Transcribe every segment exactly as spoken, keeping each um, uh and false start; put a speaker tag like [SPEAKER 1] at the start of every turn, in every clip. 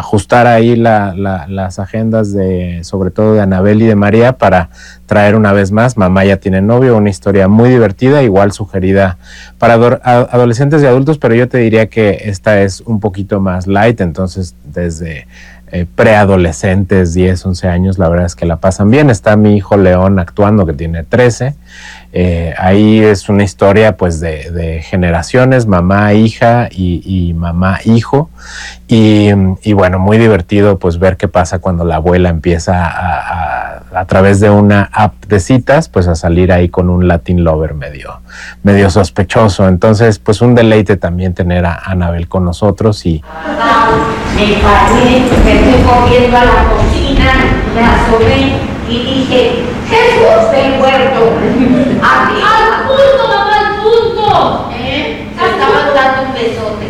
[SPEAKER 1] ajustar ahí la, la, las agendas de, sobre todo de Anabel y de María, para traer una vez más Mamá ya tiene novio, una historia muy divertida, igual sugerida para ador, a, adolescentes y adultos, pero yo te diría que esta es un poquito más light, entonces desde eh, preadolescentes, diez, once años, la verdad es que la pasan bien. Está mi hijo León actuando, que tiene trece. Eh, ahí es una historia pues de, de generaciones, mamá, hija y, y mamá, hijo, y, y bueno, muy divertido pues ver qué pasa cuando la abuela empieza a, a, a través de una app de citas pues a salir ahí con un Latin lover medio, medio sospechoso. Entonces pues un deleite también tener a Anabel con nosotros. Y
[SPEAKER 2] me paré, me fui corriendo a la cocina, me asomé y dije: ¡Jesús del huerto! ¡Al punto, mamá, al punto! ¿Eh? Se estaban dando un besote.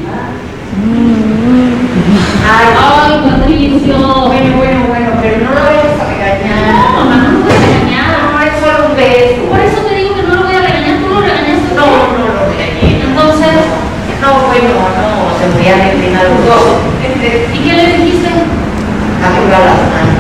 [SPEAKER 2] ¡Ay, ay, Patricio! Bueno, bueno, bueno, pero no lo vayas a regañar. No, mamá, no lo voy a regañar. No, es solo un beso. Por eso te digo que no lo voy a regañar. ¿Tú lo regañaste? No, no lo regañé. Entonces, no, bueno, no, se voy a declinar los dos. ¿Y qué le dijiste? Arriba las manos.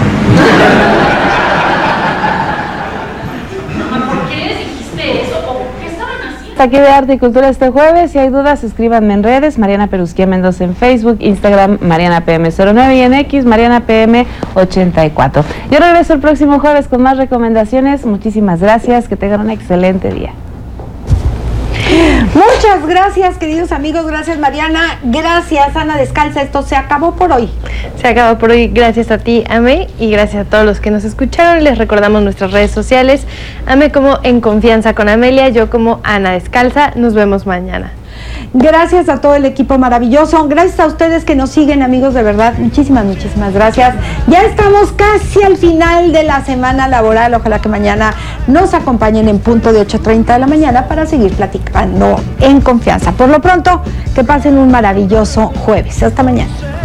[SPEAKER 3] Aquí de Arte y Cultura este jueves. Si hay dudas, escríbanme en redes. Mariana Perusquía Mendoza en Facebook, Instagram, Mariana P M cero nueve y en X, Mariana P M ochenta y cuatro. Yo regreso el próximo jueves con más recomendaciones. Muchísimas gracias. Que tengan un excelente día.
[SPEAKER 4] Muchas gracias, queridos amigos. Gracias, Mariana. Gracias, Ana Descalza. Esto se acabó por hoy.
[SPEAKER 5] Se acabó por hoy. Gracias a ti, Ame, y gracias a todos los que nos escucharon. Les recordamos nuestras redes sociales. Ame como En Confianza con Amelia, yo como Ana Descalza. Nos vemos mañana.
[SPEAKER 4] Gracias a todo el equipo maravilloso. Gracias a ustedes que nos siguen, amigos, de verdad. Muchísimas, muchísimas gracias. Ya estamos casi al final de la semana laboral. Ojalá que mañana nos acompañen en punto de ocho treinta de la mañana para seguir platicando en confianza. Por lo pronto, que pasen un maravilloso jueves. Hasta mañana.